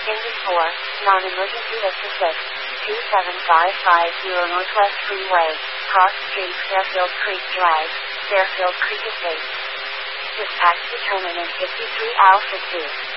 Engine 4, non-emergency assist, 2750 Northwest Freeway, Cross Street, Fairfield Creek Drive, Fairfield Creek Estates. Dispatch determinant 53 Alpha 2.